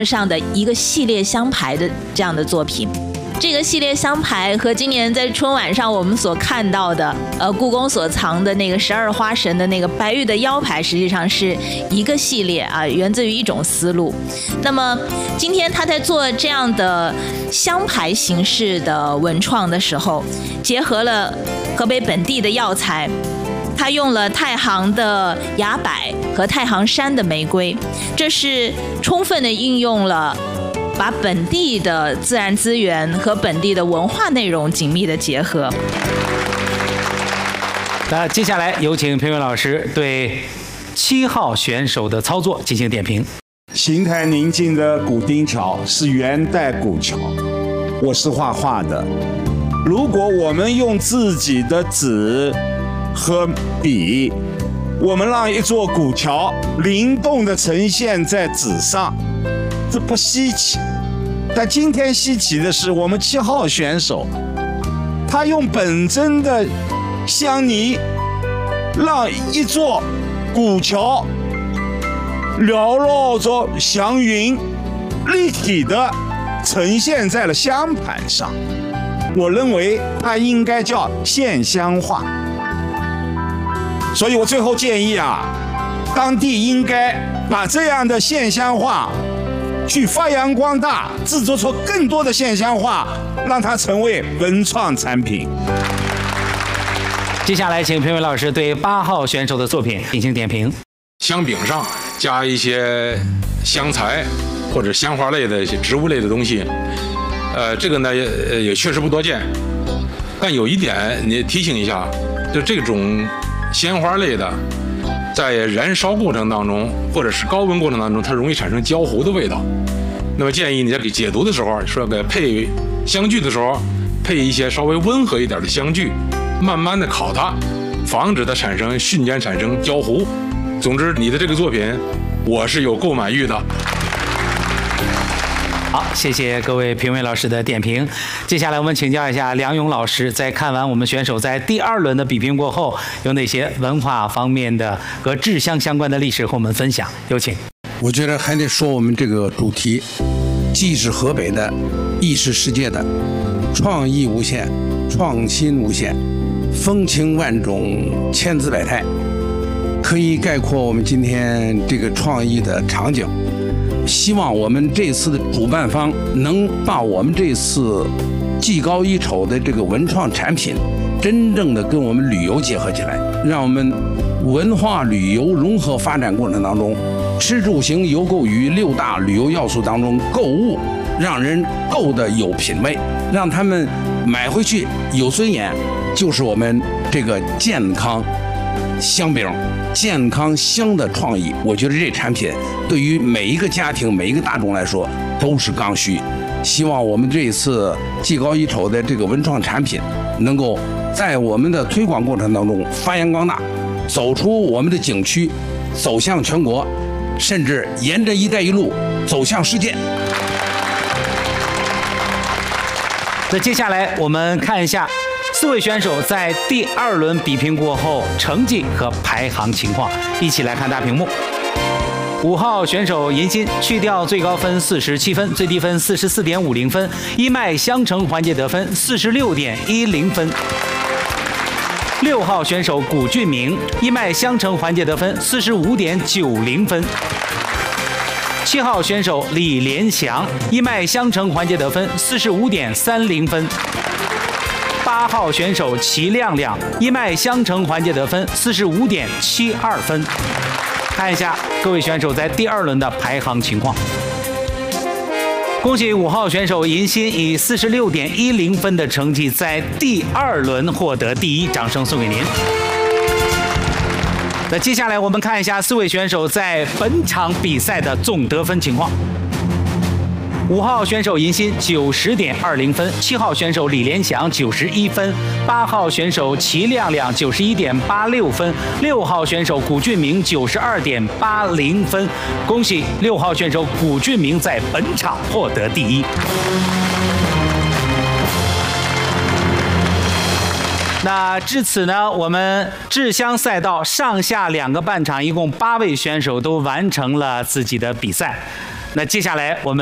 上的一个系列香牌的这样的作品。这个系列香牌和今年在春晚上我们所看到的，故宫所藏的那个12花神的那个白玉的腰牌，实际上是一个系列啊，源自于一种思路。那么今天他在做这样的香牌形式的文创的时候，结合了河北本地的药材。他用了太行的崖柏和太行山的玫瑰，这是充分的应用了把本地的自然资源和本地的文化内容紧密的结合。 那接下来有请评委老师对7号选手的操作进行点评。 形态宁静的古丁桥是元代古桥，我是画画的。如果我们用自己的纸和笔，我们让一座古桥灵动地呈现在纸上，这不稀奇。但今天稀奇的是，我们7号选手，他用本真的香泥，让一座古桥缭绕着祥云，立体地呈现在了香盘上。我认为它应该叫现香画。所以我最后建议啊，当地应该把这样的现香画去发扬光大，制作出更多的现香画，让它成为文创产品。 接下来请评委老师对8号选手的作品进行点评。 香饼上加一些香材或者香花类的一些植物类的东西，这个呢也确实不多见。但有一点你提醒一下，就这种鲜花类的，在燃烧过程当中或者是高温过程当中，它容易产生焦糊的味道。那么建议你在给解毒的时候，说给配香具的时候，配一些稍微温和一点的香具，慢慢的烤它，防止它瞬间产生焦糊。总之，你的这个作品，我是有购买欲的。 好，谢谢各位评委老师的点评。接下来我们请教一下梁勇老师，在看完我们选手在第2轮的比拼过后，有哪些文化方面的和制香相关的历史和我们分享？有请。 我觉得还得说我们这个主题，既是河北的，亦是世界的，创意无限，创新无限，风情万种，千姿百态，可以概括我们今天这个创意的场景。希望我们这次的主办方能把我们这次技高一筹的这个文创产品，真正的跟我们旅游结合起来，让我们文化旅游融合发展过程当中，吃住行游购娱6大旅游要素当中，购物让人购得有品位，让他们买回去有尊严，就是我们这个健康香饼。健康香的创意，我觉得这产品对于每一个家庭、每一个大众来说都是刚需。希望我们这一次技高一筹的这个文创产品，能够在我们的推广过程当中发扬光大，走出我们的景区，走向全国，甚至沿着“一带一路”走向世界。 那接下来我们看一下4位选手在第2轮比拼过后成绩和排行情况，一起来看大屏幕。5号选手银鑫去掉最高分47分，最低分44.50分，一脉相承环节得分46.10分。6号选手古俊明一脉相承环节得分45.90分。7号选手李连祥一脉相承环节得分45.30分。8号选手齐亮亮一脉相承环节得分45.72分。看一下各位选手在第2轮的排行情况。恭喜5号选手银鑫以46.10分的成绩在第2轮获得第1，掌声送给您。那接下来我们看一下4位选手在本场比赛的总得分情况。5号选手银鑫90.20分，7号选手李连祥91分，8号选手齐亮亮91.86分，6号选手古俊明92.80分。恭喜6号选手古俊明在本场获得第1。那至此呢，我们制香赛道上下2个半场，一共8位选手都完成了自己的比赛。 那接下来我们